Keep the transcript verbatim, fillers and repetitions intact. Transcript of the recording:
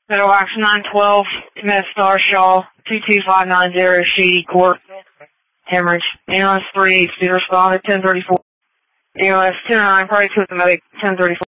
Middle Wax nine twelve, Smith Star Shaw, two two five nine zero, Shady Court, hemorrhage. A L S three eight, responded ten thirty-four. A L S two nine, probably to the medic, ten thirty-four.